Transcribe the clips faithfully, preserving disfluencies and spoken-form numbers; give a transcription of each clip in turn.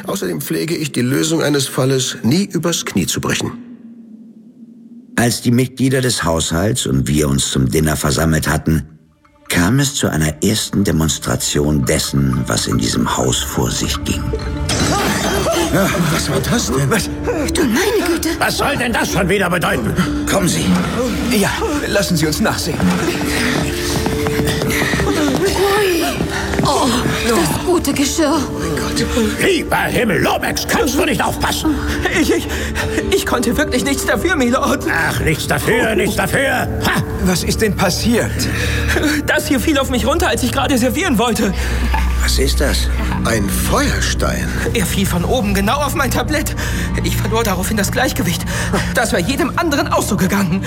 Außerdem pflege ich die Lösung eines Falles nie übers Knie zu brechen. Als die Mitglieder des Haushalts und wir uns zum Dinner versammelt hatten, kam es zu einer ersten Demonstration dessen, was in diesem Haus vor sich ging. Ja, was war das denn? Was? Du meine Güte! Was soll denn das schon wieder bedeuten? Kommen Sie. Ja, lassen Sie uns nachsehen. Oh, das gute Geschirr. Oh mein Gott. Lieber Himmel, Lomax, kannst du nicht aufpassen? Ich, ich, ich konnte wirklich nichts dafür, Milord. Ach, nichts dafür, nichts dafür. Ha! Was ist denn passiert? Das hier fiel auf mich runter, als ich gerade servieren wollte. Was ist das? Ein Feuerstein. Er fiel von oben genau auf mein Tablett. Ich verlor daraufhin das Gleichgewicht. Das war jedem anderen auch so gegangen.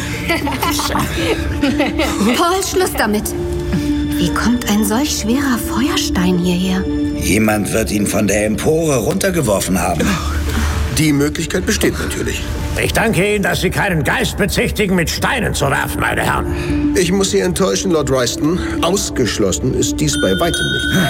Paul, Schluss damit. Wie kommt ein solch schwerer Feuerstein hierher? Jemand wird ihn von der Empore runtergeworfen haben. Die Möglichkeit besteht natürlich. Ich danke Ihnen, dass Sie keinen Geist bezichtigen, mit Steinen zu werfen, meine Herren. Ich muss Sie enttäuschen, Lord Royston. Ausgeschlossen ist dies bei weitem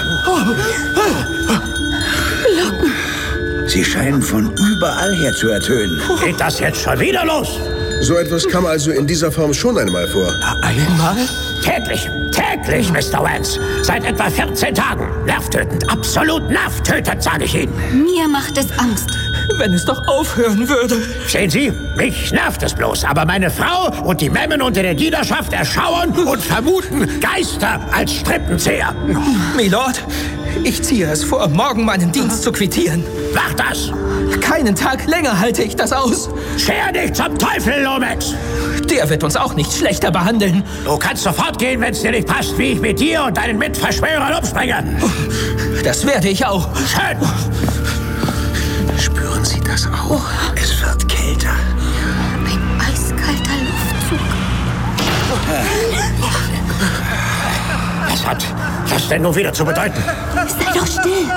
nicht. Sie scheinen von überall her zu ertönen. Geht das jetzt schon wieder los? So etwas kam also in dieser Form schon einmal vor. Einmal? Täglich, täglich, Mister Vance. Seit etwa vierzehn Tagen. Nervtötend, absolut nervtötend, sage ich Ihnen. Mir macht es Angst. Wenn es doch aufhören würde. Sehen Sie, mich nervt es bloß. Aber meine Frau und die Memmen unter der Dienerschaft erschauern und vermuten Geister als Strippenzieher. Milord, ich ziehe es vor, morgen meinen Dienst zu quittieren. Mach das! Keinen Tag länger halte ich das aus. Scher dich zum Teufel, Lomax! Der wird uns auch nicht schlechter behandeln. Du kannst sofort gehen, wenn es dir nicht passt, wie ich mit dir und deinen Mitverschwörern umspringe. Das werde ich auch. Schön! Spüren Sie das auch? Oh, es wird kälter. Ein eiskalter Luftzug. Was hat das denn nun wieder zu bedeuten? Sei doch still.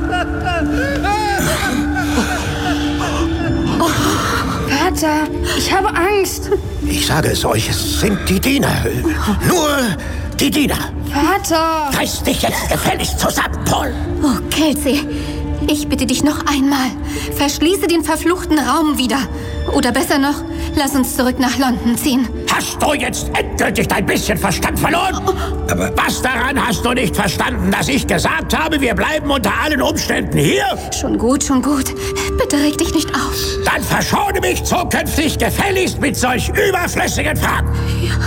Oh, Vater, ich habe Angst. Ich sage es euch, es sind die Diener. Nur die Diener. Vater! Reiß dich jetzt gefälligst zusammen, Paul. Oh, Kelsey, ich bitte dich noch einmal. Verschließe den verfluchten Raum wieder. Oder besser noch, lass uns zurück nach London ziehen. Hast du jetzt endgültig dein bisschen Verstand verloren? Aber was daran hast du nicht verstanden, dass ich gesagt habe, wir bleiben unter allen Umständen hier? Schon gut, schon gut. Bitte reg dich nicht auf. Dann verschone mich zukünftig gefälligst mit solch überflüssigen Fragen. Ja.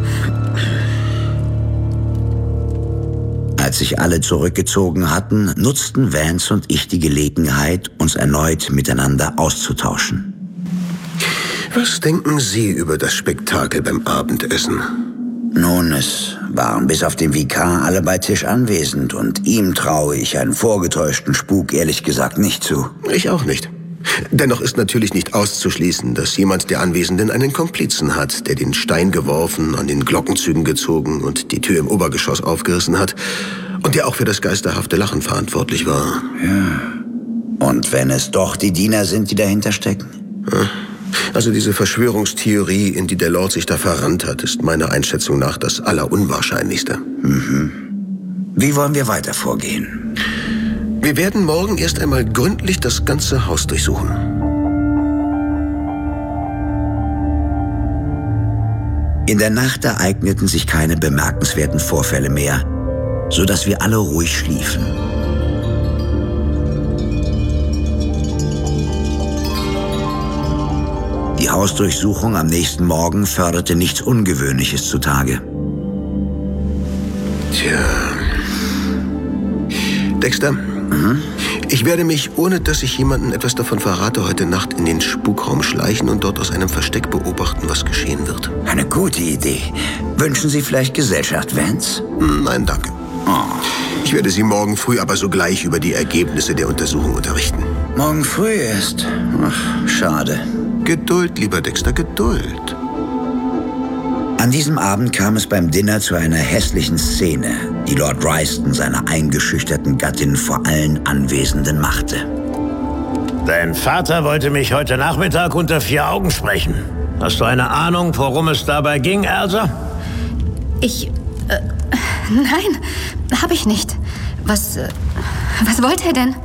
Als sich alle zurückgezogen hatten, nutzten Vance und ich die Gelegenheit, uns erneut miteinander auszutauschen. Was denken Sie über das Spektakel beim Abendessen? Nun, es waren bis auf den Vikar alle bei Tisch anwesend und ihm traue ich einen vorgetäuschten Spuk ehrlich gesagt nicht zu. Ich auch nicht. Dennoch ist natürlich nicht auszuschließen, dass jemand der Anwesenden einen Komplizen hat, der den Stein geworfen, an den Glockenzügen gezogen und die Tür im Obergeschoss aufgerissen hat und der auch für das geisterhafte Lachen verantwortlich war. Ja. Und wenn es doch die Diener sind, die dahinter stecken? Ja. Also diese Verschwörungstheorie, in die der Lord sich da verrannt hat, ist meiner Einschätzung nach das Allerunwahrscheinlichste. Mhm. Wie wollen wir weiter vorgehen? Wir werden morgen erst einmal gründlich das ganze Haus durchsuchen. In der Nacht ereigneten sich keine bemerkenswerten Vorfälle mehr, sodass wir alle ruhig schliefen. Die Hausdurchsuchung am nächsten Morgen förderte nichts Ungewöhnliches zutage. Tja. Dexter, Mhm. ich werde mich, ohne dass ich jemandem etwas davon verrate, heute Nacht in den Spukraum schleichen und dort aus einem Versteck beobachten, was geschehen wird. Eine gute Idee. Wünschen Sie vielleicht Gesellschaft, Vance? Nein, danke. Oh. Ich werde Sie morgen früh aber sogleich über die Ergebnisse der Untersuchung unterrichten. Morgen früh erst. Ach, schade. Geduld, lieber Dexter, Geduld. An diesem Abend kam es beim Dinner zu einer hässlichen Szene, die Lord Royston seiner eingeschüchterten Gattin vor allen Anwesenden machte. Dein Vater wollte mich heute Nachmittag unter vier Augen sprechen. Hast du eine Ahnung, worum es dabei ging, Elsa? Ich... Äh, nein, habe ich nicht. Was... Äh, was wollte er denn?